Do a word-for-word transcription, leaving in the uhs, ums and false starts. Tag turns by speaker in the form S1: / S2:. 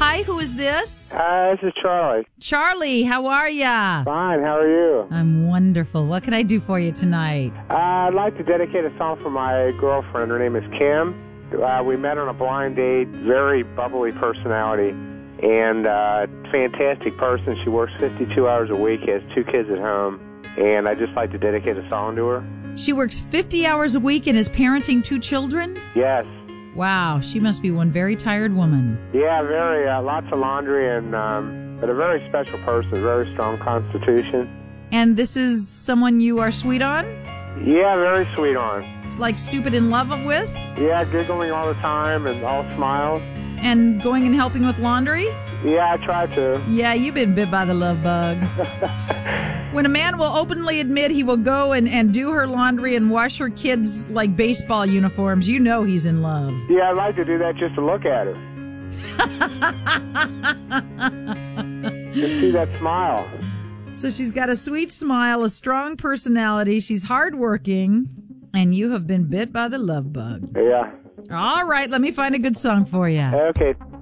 S1: Hi, who is this?
S2: Uh, this is Charlie.
S1: Charlie, how are ya?
S2: Fine, how are you?
S1: I'm wonderful. What can I do for you tonight?
S2: Uh, I'd like to dedicate a song for my girlfriend. Her name is Kim. Uh, we met on a blind date, very bubbly personality, and uh, fantastic person. She works fifty-two hours a week, has two kids at home, and I'd just like to dedicate a song to her.
S1: She works fifty hours a week and is parenting two children?
S2: Yes.
S1: Wow, she must be one very tired woman.
S2: Yeah, very, uh, lots of laundry, and um, but a very special person, very strong constitution.
S1: And this is someone you are sweet on?
S2: Yeah, very sweet on.
S1: Like stupid in love with?
S2: Yeah, giggling all the time and all smiles.
S1: And going and helping with laundry?
S2: Yeah, I try to.
S1: Yeah, you've been bit by the love bug. When a man will openly admit he will go and, and do her laundry and wash her kids' like baseball uniforms, you know he's in love.
S2: Yeah, I'd like to do that just to look at her. Just see that smile.
S1: So she's got a sweet smile, a strong personality, she's hardworking, and you have been bit by the love bug.
S2: Yeah.
S1: All right, let me find a good song for you.
S2: Okay.